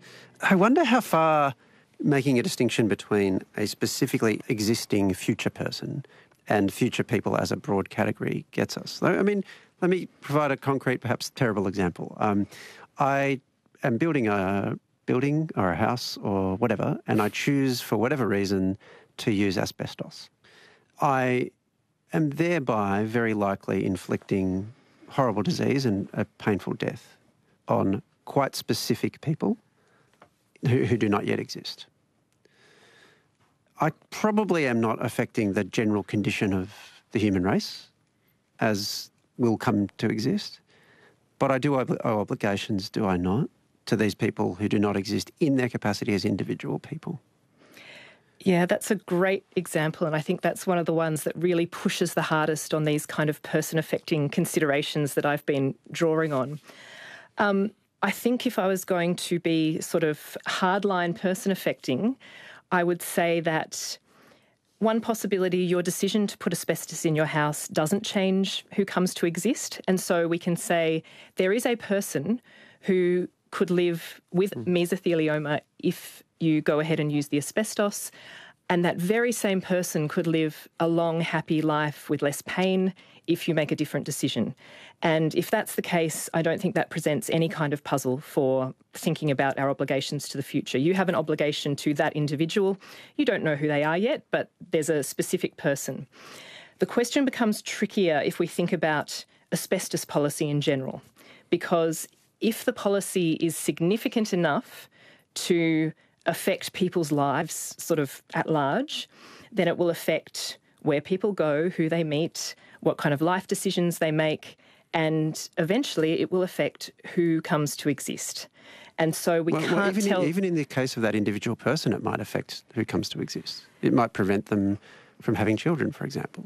I wonder how far making a distinction between a specifically existing future person and future people as a broad category gets us. I mean, let me provide a concrete, perhaps terrible example. I am building a building or a house or whatever, and I choose for whatever reason to use asbestos. I am thereby very likely inflicting horrible disease and a painful death on quite specific people who do not yet exist. I probably am not affecting the general condition of the human race as will come to exist, but I do owe obligations, do I not, to these people who do not exist in their capacity as individual people. Yeah, that's a great example, and I think that's one of the ones that really pushes the hardest on these kind of person-affecting considerations that I've been drawing on. I think if I was going to be sort of hardline person-affecting, I would say that one possibility, your decision to put asbestos in your house doesn't change who comes to exist. And so we can say there is a person who could live with mesothelioma if you go ahead and use the asbestos, and that very same person could live a long, happy life with less pain if you make a different decision. And if that's the case, I don't think that presents any kind of puzzle for thinking about our obligations to the future. You have an obligation to that individual. You don't know who they are yet, but there's a specific person. The question becomes trickier if we think about asbestos policy in general, because if the policy is significant enough to affect people's lives sort of at large, then it will affect where people go, who they meet, what kind of life decisions they make, and eventually it will affect who comes to exist. And so we can't tell... Even in the case of that individual person, it might affect who comes to exist. It might prevent them from having children, for example.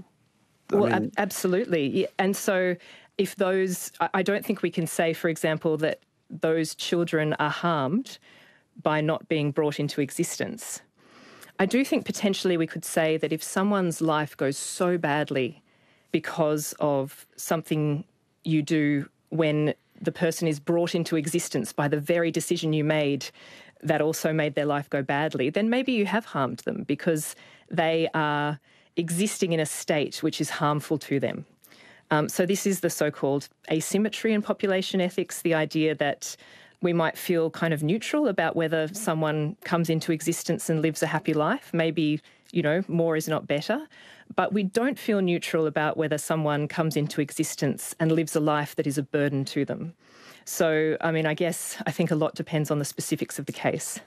Absolutely. And so if those... I don't think we can say, for example, that those children are harmed by not being brought into existence. I do think potentially we could say that if someone's life goes so badly because of something you do when the person is brought into existence by the very decision you made that also made their life go badly, then maybe you have harmed them because they are existing in a state which is harmful to them. So this is the so-called asymmetry in population ethics, the idea that we might feel kind of neutral about whether someone comes into existence and lives a happy life. Maybe, more is not better. But we don't feel neutral about whether someone comes into existence and lives a life that is a burden to them. So, I think a lot depends on the specifics of the case.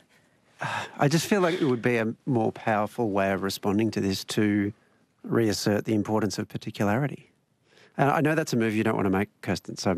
I just feel like it would be a more powerful way of responding to this to reassert the importance of particularity. And I know that's a move you don't want to make, Kirsten, so,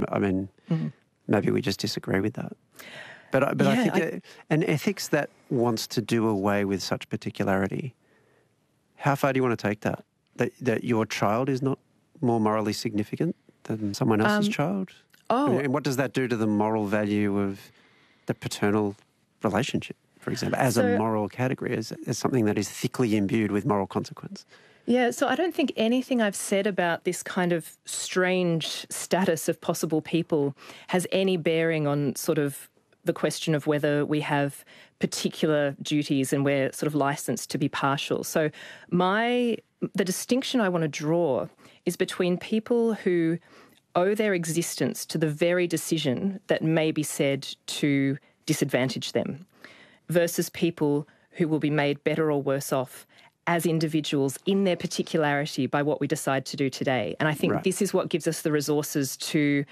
maybe we just disagree with that. But I think an ethics that wants to do away with such particularity, how far do you want to take that? That your child is not more morally significant than someone else's child? And what does that do to the moral value of the paternal relationship, for example, as a moral category, as something that is thickly imbued with moral consequence? Yeah, so I don't think anything I've said about this kind of strange status of possible people has any bearing on sort of the question of whether we have particular duties and we're sort of licensed to be partial. So the distinction I want to draw is between people who owe their existence to the very decision that may be said to disadvantage them versus people who will be made better or worse off as individuals in their particularity by what we decide to do today. And I think this is what gives us the resources to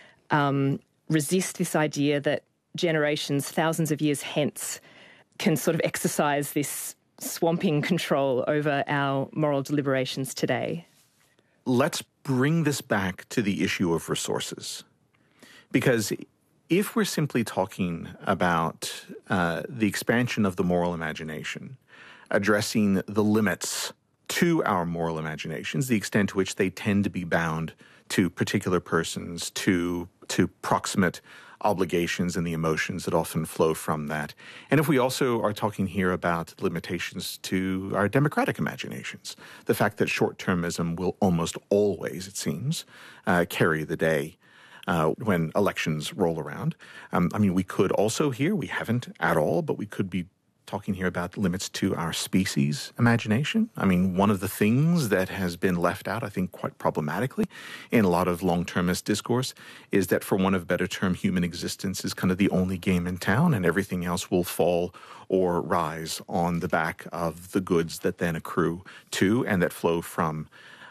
resist this idea that generations, thousands of years hence, can sort of exercise this swamping control over our moral deliberations today. Let's bring this back to the issue of resources. Because if we're simply talking about the expansion of the moral imagination, addressing the limits to our moral imaginations, the extent to which they tend to be bound to particular persons, to proximate obligations and the emotions that often flow from that. And if we also are talking here about limitations to our democratic imaginations, the fact that short-termism will almost always, it seems, carry the day. when elections roll around. I mean, we could also here, we haven't at all, but we could be talking here about limits to our species' imagination. I mean, one of the things that has been left out, I think, quite problematically in a lot of long-termist discourse is that, for want of a better term, human existence is kind of the only game in town, and everything else will fall or rise on the back of the goods that then accrue to and that flow from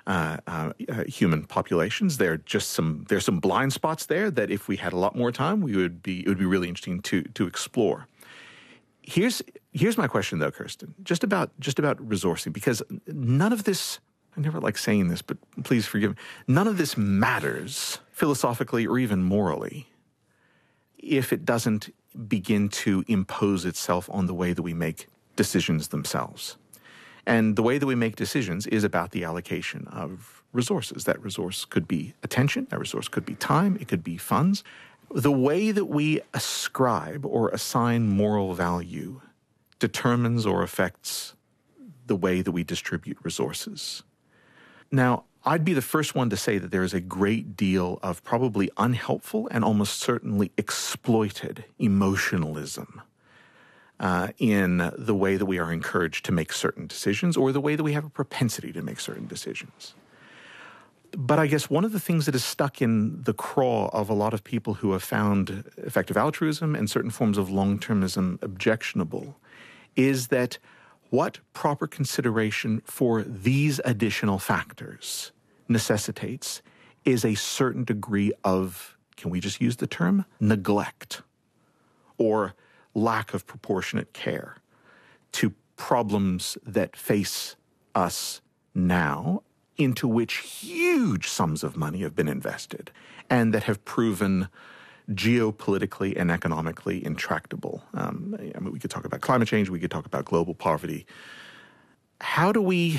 human populations. There's some blind spots there that, if we had a lot more time, it would be really interesting to explore. Here's my question, though, Kirsten, just about resourcing, because none of this, I never like saying this, but please forgive me, none of this matters philosophically or even morally if it doesn't begin to impose itself on the way that we make decisions themselves. And the way that we make decisions is about the allocation of resources. That resource could be attention, that resource could be time, it could be funds. The way that we ascribe or assign moral value determines or affects the way that we distribute resources. Now, I'd be the first one to say that there is a great deal of probably unhelpful and almost certainly exploited emotionalism in the way that we are encouraged to make certain decisions, or the way that we have a propensity to make certain decisions. But I guess one of the things that is stuck in the craw of a lot of people who have found effective altruism and certain forms of long-termism objectionable is that what proper consideration for these additional factors necessitates is a certain degree of, can we just use the term, neglect or lack of proportionate care to problems that face us now, into which huge sums of money have been invested and that have proven geopolitically and economically intractable. I mean, we could talk about climate change, we could talk about global poverty. How do we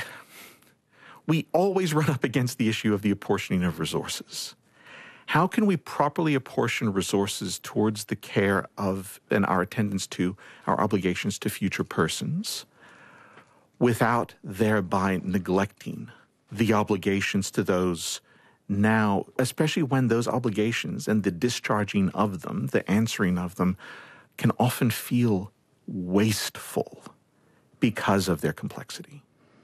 always run up against the issue of the apportioning of resources. How can we properly apportion resources towards the care of and our attendance to our obligations to future persons without thereby neglecting the obligations to those now, especially when those obligations and the discharging of them, the answering of them, can often feel wasteful because of their complexity?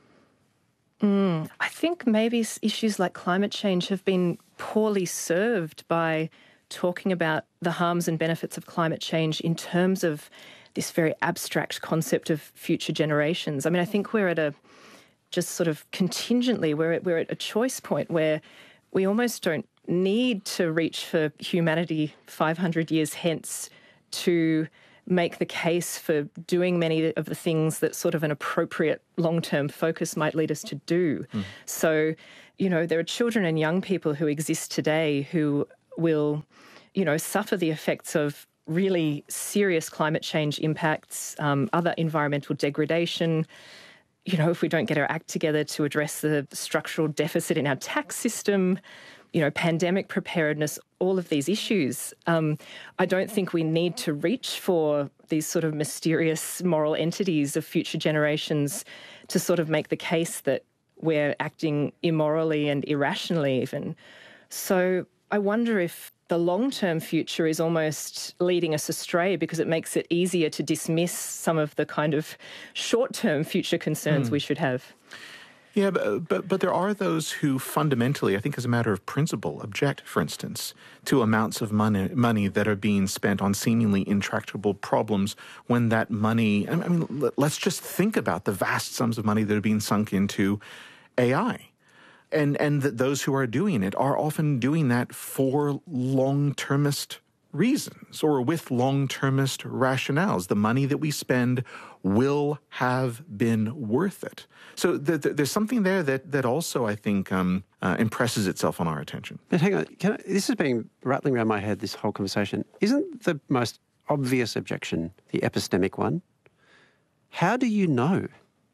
I think maybe issues like climate change have been poorly served by talking about the harms and benefits of climate change in terms of this very abstract concept of future generations. I mean, I think we're at just sort of contingently, we're at a choice point where we almost don't need to reach for humanity 500 years hence to make the case for doing many of the things that sort of an appropriate long-term focus might lead us to do. So, there are children and young people who exist today who will, suffer the effects of really serious climate change impacts, other environmental degradation. If we don't get our act together to address the structural deficit in our tax system, pandemic preparedness, all of these issues, I don't think we need to reach for these sort of mysterious moral entities of future generations to sort of make the case that we're acting immorally and irrationally even. So I wonder if the long-term future is almost leading us astray because it makes it easier to dismiss some of the kind of short-term future concerns we should have. Yeah, but there are those who fundamentally, I think as a matter of principle, object, for instance, to amounts of money that are being spent on seemingly intractable problems when that money, I mean, let's just think about the vast sums of money that are being sunk into AI. And that those who are doing it are often doing that for long-termist reasons or with long-termist rationales. The money that we spend will have been worth it. So there's something there that also, I think, impresses itself on our attention. But hang on, this has been rattling around my head this whole conversation. Isn't the most obvious objection the epistemic one? How do you know?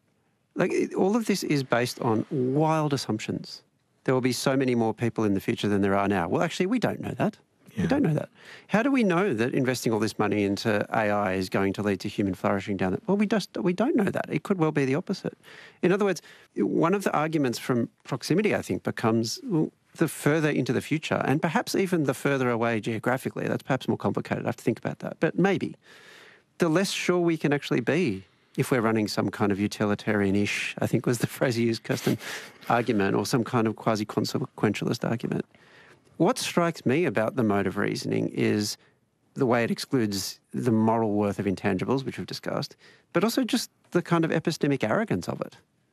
All of this is based on wild assumptions. There will be so many more people in the future than there are now. Well, actually, we don't know that. Yeah. We don't know that. How do we know that investing all this money into AI is going to lead to human flourishing down there? Well, we don't know that. It could well be the opposite. In other words, one of the arguments from proximity, I think, becomes, well, the further into the future, and perhaps even the further away geographically, that's perhaps more complicated. I have to think about that. But maybe, the less sure we can actually be if we're running some kind of utilitarian-ish, I think was the phrase you used, Kirsten, argument, or some kind of quasi-consequentialist argument. What strikes me about the mode of reasoning is the way it excludes the moral worth of intangibles, which we've discussed, but also just the kind of epistemic arrogance of it.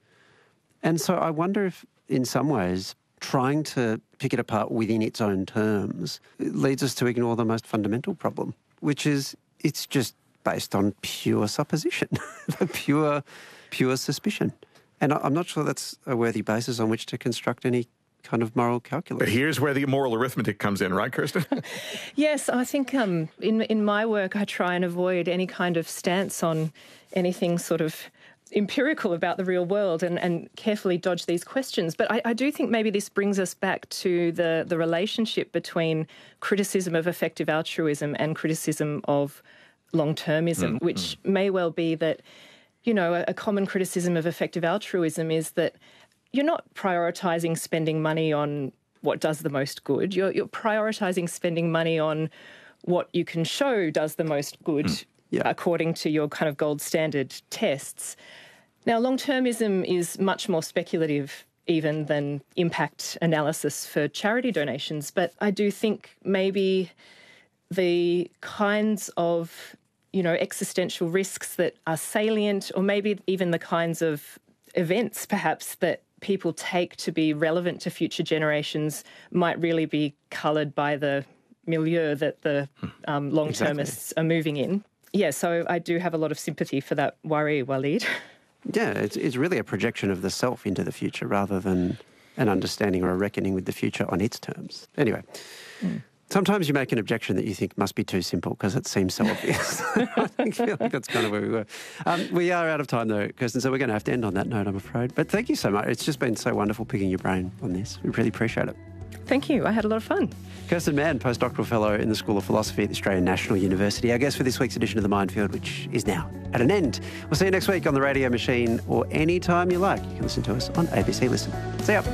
And so I wonder if, in some ways, trying to pick it apart within its own terms leads us to ignore the most fundamental problem, which is it's just based on pure supposition, pure suspicion. And I'm not sure that's a worthy basis on which to construct any kind of moral calculus. But here's where the moral arithmetic comes in, right, Kirsten? Yes, I think in my work I try and avoid any kind of stance on anything sort of empirical about the real world and carefully dodge these questions. But I do think maybe this brings us back to the relationship between criticism of effective altruism and criticism of long-termism, which may well be that, you know, a common criticism of effective altruism is that you're not prioritising spending money on what does the most good. You're prioritising spending money on what you can show does the most good according to your kind of gold standard tests. Now, long-termism is much more speculative even than impact analysis for charity donations, but I do think maybe the kinds of, you know, existential risks that are salient, or maybe even the kinds of events perhaps that people take to be relevant to future generations might really be coloured by the milieu that the long-termists are moving in. Yeah, so I do have a lot of sympathy for that worry, Walid. Yeah, it's really a projection of the self into the future rather than an understanding or a reckoning with the future on its terms. Anyway, sometimes you make an objection that you think must be too simple because it seems so obvious. I feel like that's kind of where we were. We are out of time though, Kirsten, so we're going to have to end on that note, I'm afraid. But thank you so much. It's just been so wonderful picking your brain on this. We really appreciate it. Thank you. I had a lot of fun. Kirsten Mann, postdoctoral fellow in the School of Philosophy at the Australian National University, our guest for this week's edition of The Minefield, which is now at an end. We'll see you next week on the Radio Machine, or any time you like. You can listen to us on ABC Listen. See ya.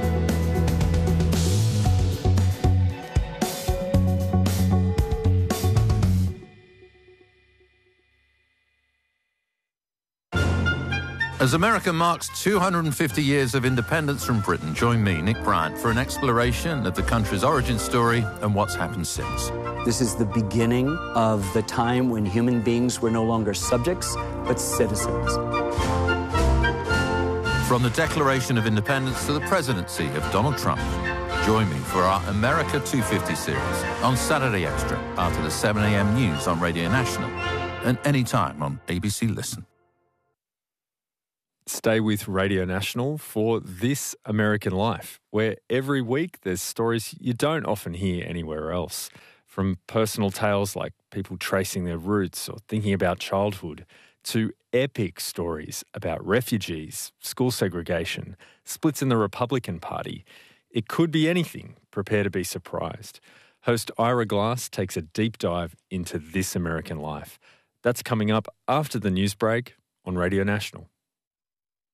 As America marks 250 years of independence from Britain, join me, Nick Bryant, for an exploration of the country's origin story and what's happened since. This is the beginning of the time when human beings were no longer subjects, but citizens. From the Declaration of Independence to the presidency of Donald Trump, join me for our America 250 series on Saturday Extra after the 7 a.m. news on Radio National and anytime on ABC Listen. Stay with Radio National for This American Life, where every week there's stories you don't often hear anywhere else. From personal tales like people tracing their roots or thinking about childhood, to epic stories about refugees, school segregation, splits in the Republican Party. It could be anything. Prepare to be surprised. Host Ira Glass takes a deep dive into This American Life. That's coming up after the news break on Radio National.